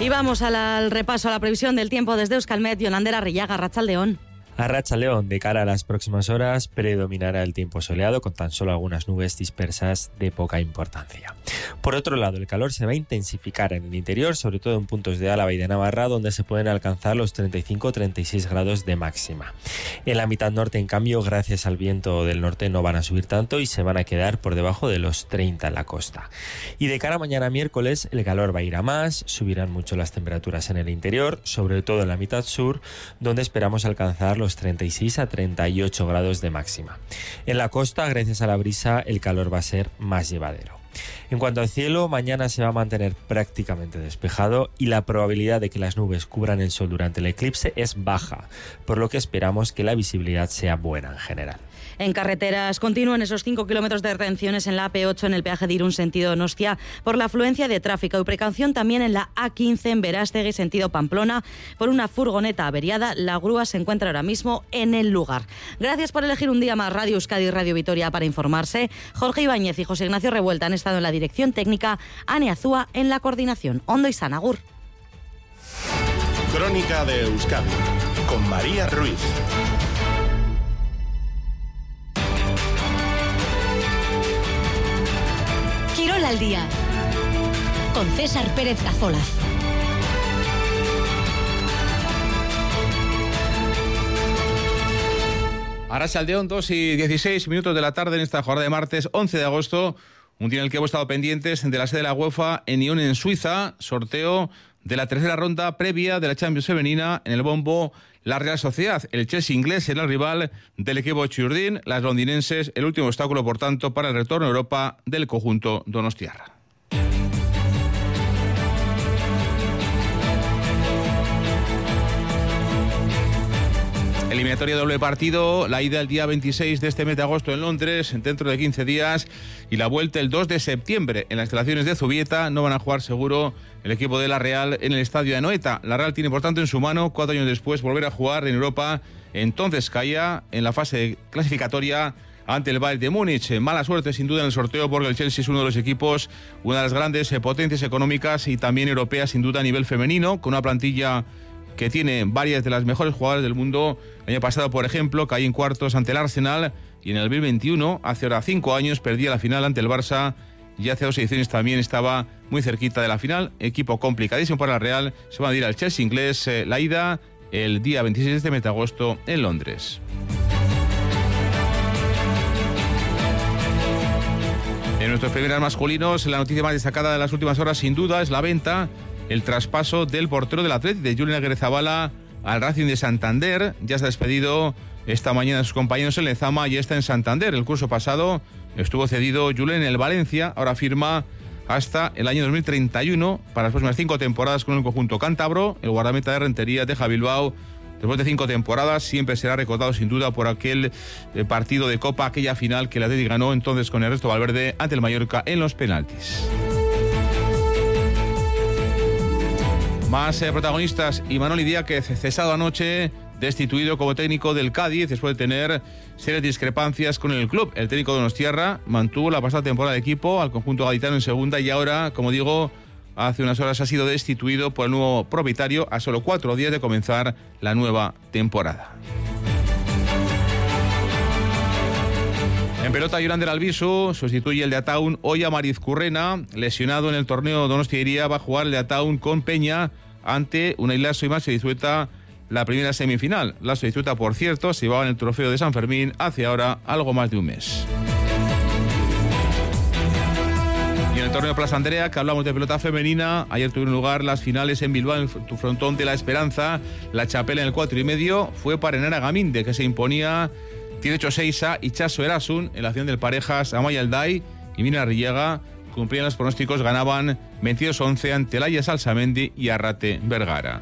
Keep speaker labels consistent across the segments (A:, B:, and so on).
A: Y vamos al repaso a la previsión del tiempo desde Euskalmet. Yolanda Arrillaga, arratsaldeon.
B: Arratsaldeon, de cara a las próximas horas predominará el tiempo soleado con tan solo algunas nubes dispersas de poca importancia. Por otro lado, el calor se va a intensificar en el interior, sobre todo en puntos de Álava y de Navarra, donde se pueden alcanzar los 35-36 grados de máxima. En la mitad norte, en cambio, gracias al viento del norte no van a subir tanto y se van a quedar por debajo de los 30 en la costa. Y de cara a mañana miércoles, el calor va a ir a más, subirán mucho las temperaturas en el interior, sobre todo en la mitad sur, donde esperamos alcanzar los 36 a 38 grados de máxima. En la costa, gracias a la brisa, el calor va a ser más llevadero. En cuanto al cielo, mañana se va a mantener prácticamente despejado y la probabilidad de que las nubes cubran el sol durante el eclipse es baja, por lo que esperamos que la visibilidad sea buena en general.
A: En carreteras continúan esos 5 kilómetros de retenciones en la AP8 en el peaje de Irún sentido Donostia por la afluencia de tráfico y precaución también en la A15 en Berástegui sentido Pamplona por una furgoneta averiada. La grúa se encuentra ahora mismo en el lugar. Gracias por elegir un día más Radio Euskadi y Radio Vitoria para informarse. Jorge Ibáñez y José Ignacio Revuelta han estado en la dirección técnica, Ane Azúa en la coordinación. Ondo y Sanagur.
C: Crónica de Euskadi con María Ruiz.
D: Quirol al día con César Pérez Cazolaz.
E: Arratsaldeon, 2:16 de la tarde en esta jornada de martes 11 de agosto, un día en el que hemos estado pendientes de la sede de la UEFA en Nyon, en Suiza, sorteo de la tercera ronda previa de la Champions femenina. En el bombo, la Real Sociedad, el Chelsea inglés será el rival del equipo Churdin, las londinenses el último obstáculo, por tanto, para el retorno a Europa del conjunto donostiarra. Eliminatoria doble partido, la ida el día 26 de este mes de agosto en Londres, dentro de 15 días, y la vuelta el 2 de septiembre en las instalaciones de Zubieta. No van a jugar seguro el equipo de la Real en el estadio de Anoeta. La Real tiene por tanto en su mano, 4 años después, volver a jugar en Europa. Entonces caía en la fase clasificatoria ante el Bayern de Múnich. Mala suerte sin duda en el sorteo, porque el Chelsea es uno de los equipos, una de las grandes potencias económicas y también europeas sin duda a nivel femenino, con una plantilla que tiene varias de las mejores jugadoras del mundo. El año pasado, por ejemplo, caí en cuartos ante el Arsenal, y en el 2021, hace ahora 5 años, perdía la final ante el Barça, y hace 2 ediciones también estaba muy cerquita de la final. Equipo complicadísimo para la Real. Se van a ir al Chelsea inglés, la ida el día 26 de este mes de agosto en Londres. En nuestros primeros masculinos, la noticia más destacada de las últimas horas sin duda es la venta, el traspaso del portero del Athletic, de Julen Aguirrezabala, al Racing de Santander. Ya se ha despedido esta mañana de sus compañeros en Lezama y está en Santander. El curso pasado estuvo cedido Julen en el Valencia, ahora firma hasta el año 2031 para las próximas 5 temporadas con el conjunto cántabro. El guardameta de Rentería deja Bilbao después de 5 temporadas. Siempre será recordado sin duda por aquel partido de Copa, aquella final que el Athletic ganó entonces con Ernesto Valverde ante el Mallorca en los penaltis. Más protagonistas. Imanol Idiáquez, cesado anoche, destituido como técnico del Cádiz después de tener serias discrepancias con el club. El técnico donostiarra mantuvo la pasada temporada de equipo al conjunto gaditano en segunda, y ahora, como digo, hace unas horas ha sido destituido por el nuevo propietario a solo 4 días de comenzar la nueva temporada. En pelota, Jorander Albisu sustituye el de Ataun hoy a Marizcurrena, lesionado en el torneo Donostiairia. Va a jugar el de Ataun con Peña ante Unai Laso y Marcio Dizueta la primera semifinal. Laso y Dizueta, por cierto, se llevaban el trofeo de San Fermín hace ahora algo más de un mes. Y en el torneo Plaza Andrea, que hablamos de pelota femenina, ayer tuvieron lugar las finales en Bilbao, en el frontón de la Esperanza. La chapela en el 4,5 fue para Enara Gaminde, que se imponía 18-6 a Itxaso Erasun. En la final del parejas, Amaya Alday y Mina Arrillaga cumplían los pronósticos, ganaban 22-11 ante Laia Salsamendi y Arrate Vergara.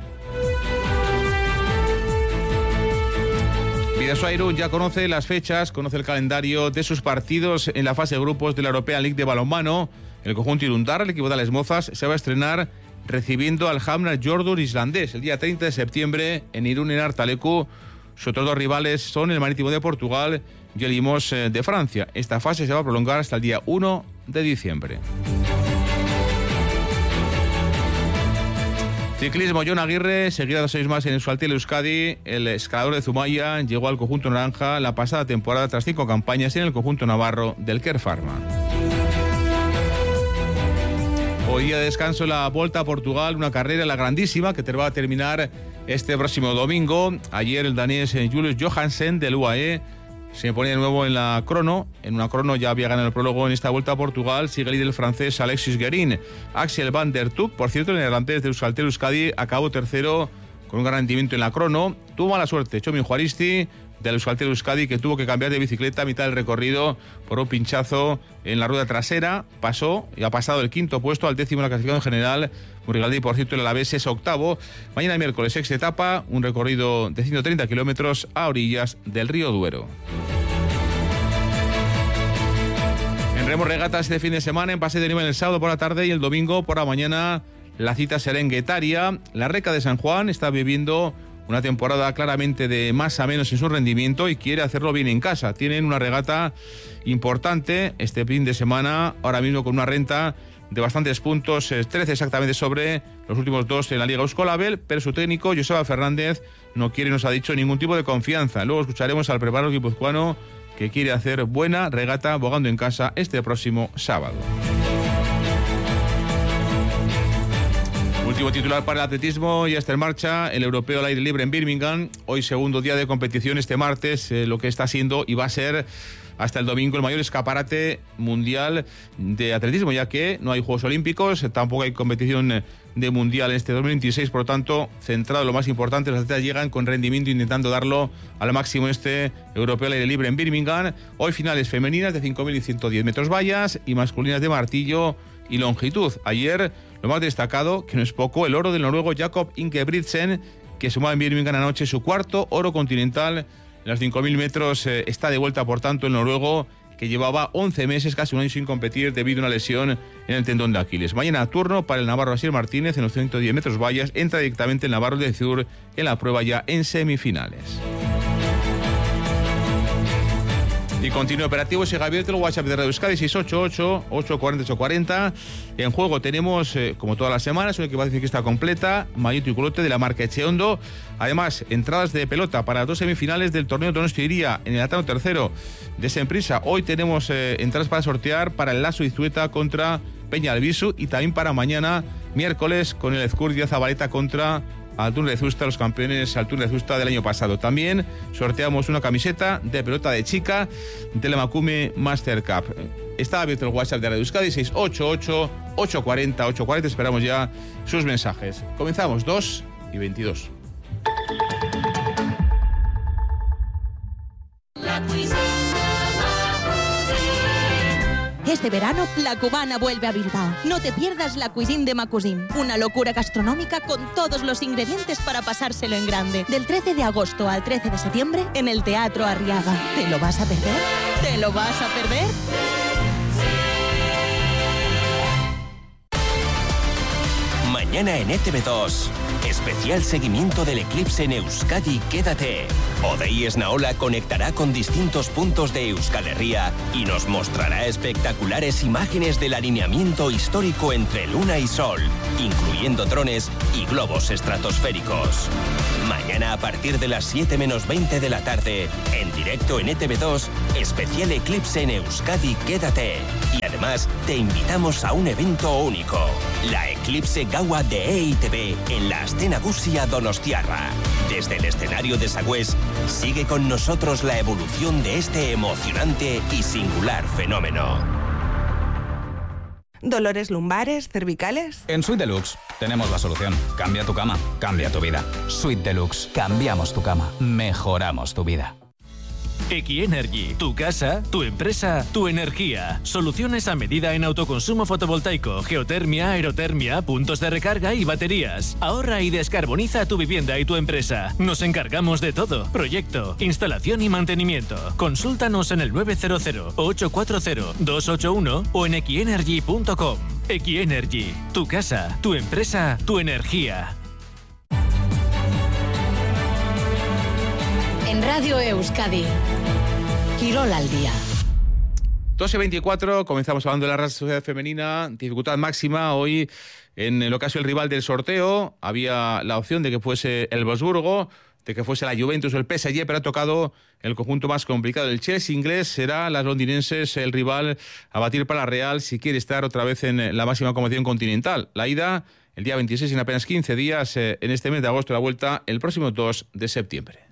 E: Bidasoa Irún ya conoce las fechas, conoce el calendario de sus partidos en la fase de grupos de la European League de balonmano. El conjunto irundarra, el equipo de las Mozas, se va a estrenar recibiendo al Hamnar Jordur islandés el día 30 de septiembre en Irún, en Artalecu. Sus otros dos rivales son el Marítimo de Portugal y el Limos de Francia. Esta fase se va a prolongar hasta el día 1 de diciembre. Ciclismo, Jon Aguirre seguirá 2 años más en Euskaltel Euskadi. El escalador de Zumaya llegó al conjunto naranja la pasada temporada tras 5 campañas en el conjunto navarro del Kern Pharma. Hoy día de descanso la Volta a Portugal, una carrera, la grandísima, que va a terminar este próximo domingo. Ayer el danés Julius Johansen del UAE se pone de nuevo en la crono. En una crono ya había ganado el prólogo en esta Vuelta a Portugal. Sigue el líder el francés Alexis Guerin. Axel Van der Tuuk, por cierto, el neerlandés de Euskaltel Euskadi, acabó tercero con un gran rendimiento en la crono. Tuvo mala suerte Txomin Juaristi del Euskaltel Euskadi, que tuvo que cambiar de bicicleta a mitad del recorrido por un pinchazo en la rueda trasera. Pasó y ha pasado el 5º puesto al 10º en la clasificación general. Murigaldi, por cierto, el Alavés es 8º. Mañana miércoles, 6ª etapa, un recorrido de 130 kilómetros a orillas del río Duero. En remo regatas este fin de semana, en paseo de nivel el sábado por la tarde y el domingo por la mañana, la cita será en Guetaria. La Reca de San Juan está viviendo una temporada claramente de más a menos en su rendimiento y quiere hacerlo bien en casa. Tienen una regata importante este fin de semana, ahora mismo con una renta de bastantes puntos, 13 exactamente sobre los últimos 2 en la Liga Euskolabel, pero su técnico, Joseba Fernández, no quiere, nos ha dicho, ningún tipo de confianza. Luego escucharemos al preparador guipuzcoano, que quiere hacer buena regata bogando en casa este próximo sábado. Último titular para el atletismo, ya está en marcha el europeo al aire libre en Birmingham. Hoy segundo día de competición, este martes, lo que está siendo y va a ser hasta el domingo el mayor escaparate mundial de atletismo, ya que no hay Juegos Olímpicos, tampoco hay competición de mundial en este 2026, por lo tanto, centrado en lo más importante, los atletas llegan con rendimiento intentando darlo al máximo en este europeo al aire libre en Birmingham. Hoy finales femeninas de 5.000 y 110 metros vallas y masculinas de martillo y longitud. Ayer, lo más destacado, que no es poco, el oro del noruego Jakob Ingebrigtsen, que sumaba en Birmingham anoche su 4º oro continental. En los 5.000 metros está de vuelta, por tanto, el noruego, que llevaba 11 meses, casi un año sin competir debido a una lesión en el tendón de Aquiles. Mañana turno para el navarro Asier Martínez en los 110 metros vallas. Entra directamente el navarro de Zur en la prueba ya en semifinales. Y continúa operativo, sigue abierto el WhatsApp de Radio Euskadi, 688-840-840. En juego tenemos, como todas las semanas, una equipación ciclista completa, maillot y culotte de la marca Echeondo. Además, entradas de pelota para las 2 semifinales del torneo Donosti Iría en el Atano tercero de Semprisa. Hoy tenemos entradas para sortear para el Lasso Izueta contra Peña Albisu y también para mañana, miércoles, con el Ezcurdia Zabaleta contra Altún Rezusta, los campeones Altún Rezusta del año pasado. También sorteamos una camiseta de pelota de chica de la Macume Master Cup. Está abierto el WhatsApp de Radio Euskadi, 688-840-840. Esperamos ya sus mensajes. Comenzamos, 2:22.
F: Este verano, La Cubana vuelve a Bilbao. No te pierdas la Cuisine de Macusin, una locura gastronómica con todos los ingredientes para pasárselo en grande. Del 13 de agosto al 13 de septiembre en el Teatro Arriaga. ¿Te lo vas a perder? ¿Te lo vas a perder?
G: Mañana en ETV2, especial seguimiento del eclipse en Euskadi, quédate. Odei Esnaola conectará con distintos puntos de Euskal Herria y nos mostrará espectaculares imágenes del alineamiento histórico entre Luna y Sol, incluyendo drones y globos estratosféricos. Mañana a partir de las 7 menos 20 de la tarde, en directo en ETV2, especial eclipse en Euskadi, quédate. Y además te invitamos a un evento único, la Eclipse Gaua de EITB en la Aste Nagusia Donostiarra. Desde el escenario de Sagüés, sigue con nosotros la evolución de este emocionante y singular fenómeno.
H: ¿Dolores lumbares, cervicales?
I: En Suite Deluxe tenemos la solución. Cambia tu cama, cambia tu vida. Suite Deluxe. Cambiamos tu cama, mejoramos tu vida.
J: Equienergy, tu casa, tu empresa, tu energía. Soluciones a medida en autoconsumo fotovoltaico, geotermia, aerotermia, puntos de recarga y baterías. Ahorra y descarboniza tu vivienda y tu empresa. Nos encargamos de todo. Proyecto, instalación y mantenimiento. Consúltanos en el 900-840-281 o en equienergy.com. Equienergy, tu casa, tu empresa, tu energía.
D: En Radio Euskadi, Quirol al día.
E: 12:24, comenzamos hablando de la Real Sociedad femenina. Dificultad máxima hoy en lo que ha sido el rival del sorteo. Había la opción de que fuese el Wolfsburgo, de que fuese la Juventus o el PSG, pero ha tocado el conjunto más complicado. El Chelsea inglés será las londinenses el rival a batir para la Real si quiere estar otra vez en la máxima competición continental. La ida el día 26 en apenas 15 días en este mes de agosto, la vuelta el próximo 2 de septiembre.